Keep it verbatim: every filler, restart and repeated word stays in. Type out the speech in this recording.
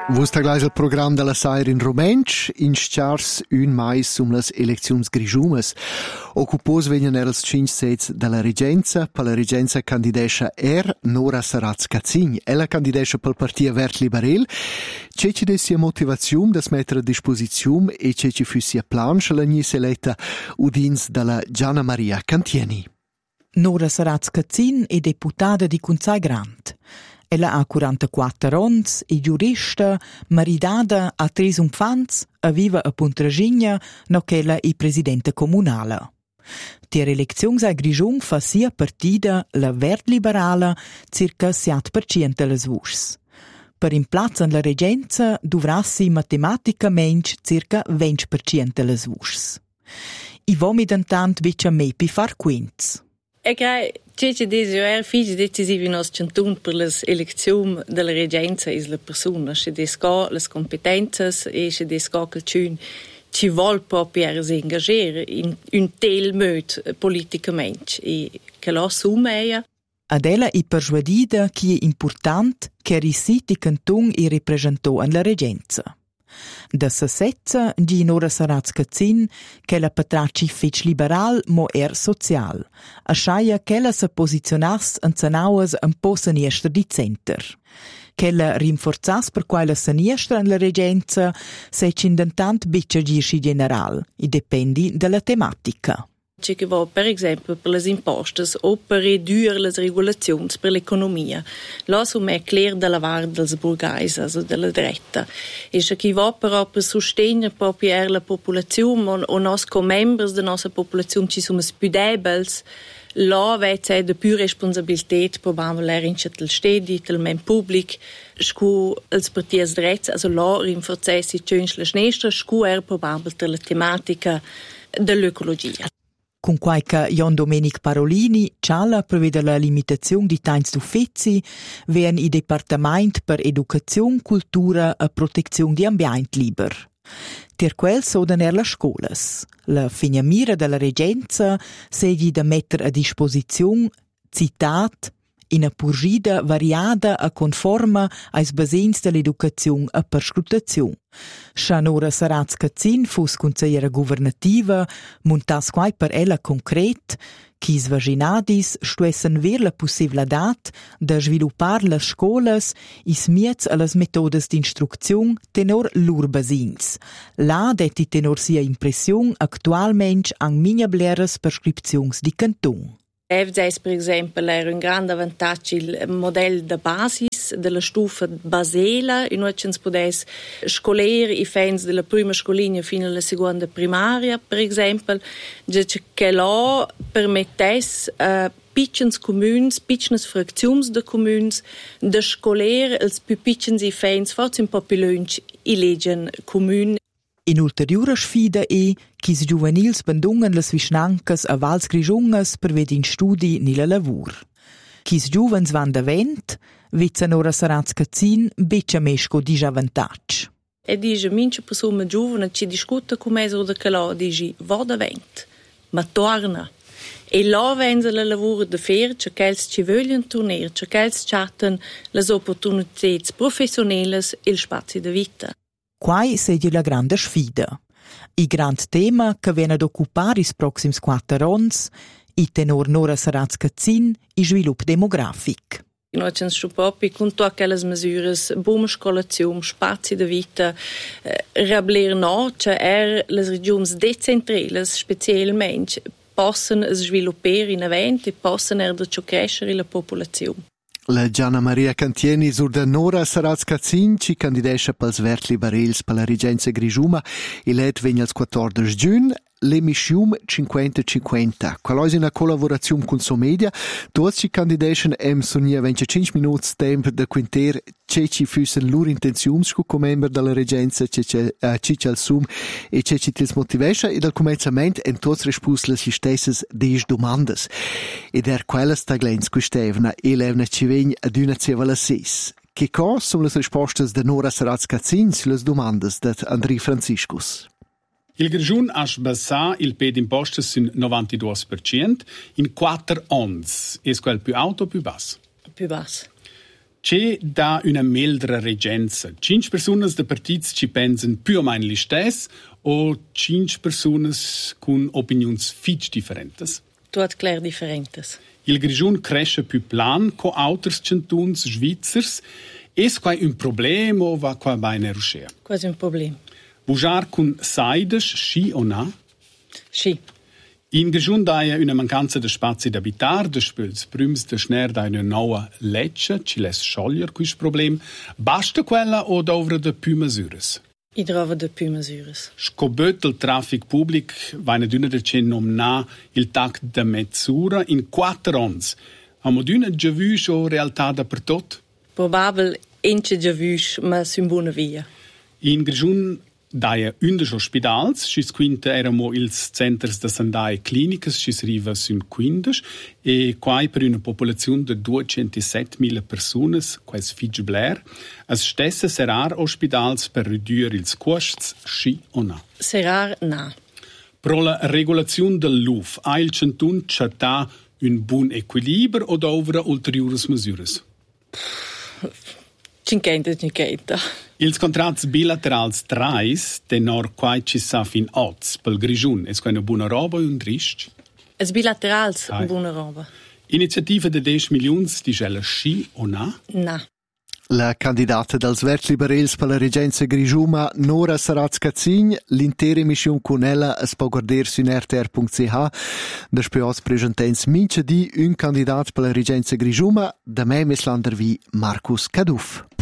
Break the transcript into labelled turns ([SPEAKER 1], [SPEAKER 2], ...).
[SPEAKER 1] Vus taglais il program della Sair in Rumensch, in schars un mais sum las elecziuns grigiumas. Occupos vegnan er els cinc sets della regenza, per la regenza candidescha er Nora Sarraz-Cazzin. Ella candidescha pel Partia Vert Liberel. C'è ci de sia motivazium das mettere a disposizium e c'è ci fu sia plan che la nis eletta udins della Gianna Maria Cantieni.
[SPEAKER 2] Nora Sarraz-Cazzin è deputada di Cunzai Grant. Ella ha quarantaquattro ans, è giurista, maridada, ha tre infants, vive a Puntragigna, no che ella è presidente comunale. Der eleczions a Grigion fa sia partida la Vert Liberala circa sette per cento delle voci. Per in plazza la regenza dovrassi matematicamente circa venti per cento delle voci. I vomit intant viccia mepi far quints.
[SPEAKER 3] E che c'è desiderio figi decisivi nos cantun per le elezioni della regenza is la persona, c'è desco le competenze e c'è desco che c'un ci vuol proprio engagare in un tel mod politicamente e che lo assume.
[SPEAKER 2] Adela è persuadida che è importante che i siti cantun i rappresentò in la regenza. Da sesezza di Nora Sarraz-Cazzin che la patraci fec liberal mo er social, a schaia che la se posicionass en zanauas un po seniestra di center. Che la rinforzass per quai la seniestra in la regenza se cindentant bitcha gisci general, i dependi della tematica.
[SPEAKER 3] C'è che va per esempio per le imposte o per ridurre le regolazioni per l'economia. Là su me clear della var dels burgais, also della dretta. E c'è che va però per sostenere proprio la popolazione o nos come membri della nostra popolazione ci sono più deboli. Là c'è di più responsabilità probabilmente in il stedi, il men pubblico, scu els partiers drets, also là rinforzessi cönch la snestra, scu er probabilmente la tematica dell'ecologia.
[SPEAKER 2] Con qualche Jon Domenic Parolini, Ciala prevede la limitazione di tains d'uffizzi, ven i Departament per Educazione, Cultura e Protezione di Ambiente liber. Per quel soden er le scolas. La finiamira della regenza segui da mettere a disposizione, citat, in a purgida variada e conforma ai basins dell'educazione e perscrutazione. Scha Nora Sarraz-Cazzin fus consigliera governativa, montas quai per ella concret, chis vaginadis stuessen ver la possibilitat de sviluppar las scolas is miez a las metodes d'instrucziun tenor lur basins. La detti tenor sia impression actualment an minableres prescripzions di canton.
[SPEAKER 3] F Z per esempio era un grande vantaggio il modello da basis della stufa basela in cui si potesse scolare i fans della prima scolina fino alla seconda primaria per esempio che là permettesse a piccoli comuni, piccole frazioni di comuni di scolare els più piccoli fans forse un po' più lungi i leggen comuni.
[SPEAKER 2] In ulteriore sfida è che i giovanils bandungen las vischnancas a Vals Grigiungas per vedere in studi nella lavur. Che i giovans van da vent, vizza Nora Sarraz-Cazzin beccia mesco di vantaggio.
[SPEAKER 3] E dice, mince persone giovane ci discuta con me da che là, dice, va da vent, ma torna. E là vengono la lavoro da fare, c'è che ci vogliono tornare, c'è che chatten le opportunità professionali e il spazio di vita.
[SPEAKER 2] Quai segue la grande sfida. Il grande tema che viene ad occupare i prossimi quattro anni, il tenor Nora Sarraz-Cazzin, il sviluppo demografico.
[SPEAKER 3] Noi ci proprio con tutte le misure, buona scolazione, spazi di vita, eh, rabler no, cioè le regioni decentrali, specialmente, possono sviluppare in eventi e possono crescere la popolazione.
[SPEAKER 1] La Gianna Maria Cantieni sur da Nora Sarraz-Cazzin ci candidescha pels Vert Liberels per la regenza Grigiuma e let vegna il quattordici giugno l'emissium cinquanta cinquanta. Qual è una collaborazione con Somedia? Tutti ci candideschen em sonia venticinque minuti tempo da quinter c'è ci fussen loro intenzioni come membro della regenza c'è ci al sum e c'è ci tils motivescha e dal cominciamento en tutti risposti le stesse dieci domande. Ed er quella staglens quistevna e levna ci vegna ad una cevala sis. Che cosa sono le risposte di Nora Sarraz-Cazzin sulle domande di Andrei Franciscus?
[SPEAKER 4] Il Grigiun ha sbassat il ped imposte sul novantadue per cento in quattro anni. È quel più alto o più basso?
[SPEAKER 3] Più basso.
[SPEAKER 4] C'è da una meldra regenza. Cinque persone da partiti ci pensano più o meno gli stessi o cinque persone con opinioni fitch differenti?
[SPEAKER 3] Tutte clair differenti.
[SPEAKER 4] Il Grigiun cresce più plan con altri cantoni svizzeri. È qua un problema o va qua bene ruscia?
[SPEAKER 3] Quasi un problema.
[SPEAKER 4] Bujar con saides, sì o no?
[SPEAKER 3] Sì.
[SPEAKER 4] In Grigiun daia una mancanza di spazi da abitar, de spüls prüms de schner da una nuova legge, ci les scioglier questo problema. Basta quella o dovre de più misures?
[SPEAKER 3] I trovo de più misure.
[SPEAKER 4] Scoböt il traffic public, vaina d'una de ce nomna il tac de mezzura in quattro ons. Amo d'una già vus o realtà dappertot?
[SPEAKER 3] Probabil ence già vus, ma sin buona via.
[SPEAKER 4] In Grigiun daia undici ospedals, cis quinta eramo ils centers de sandae clinicas, cis riva sun quindici, e quai per una popolazione de duecentosettemila personas, quais fitch bler, as stesse serar ospedals per ridurre ils costs, sci o na?
[SPEAKER 3] Serar na.
[SPEAKER 4] Pro la regolazione del L U F, ha il cantun c'ha un buon equilibrio o dovra ulteriores misures?
[SPEAKER 3] Cinquenta, cinquenta.
[SPEAKER 4] Ils contrats bilaterals trais, tenor quai ci sa fin oz, pel Grigiun, es una buona roba o un trist?
[SPEAKER 3] Es bilaterals, Ai. Buona roba.
[SPEAKER 4] Iniziativa de dieci milioni di gela sci o na?
[SPEAKER 3] Na.
[SPEAKER 1] La candidata dels Verts Liberals per la regenza Grigiuma, Nora Saraz-Cazzign, l'intera emissione con ella es può guardare su r t r punto c h. Després presentens mince di un candidat per la regenza Grigiuma, da me mislandervi Marcus Caduff.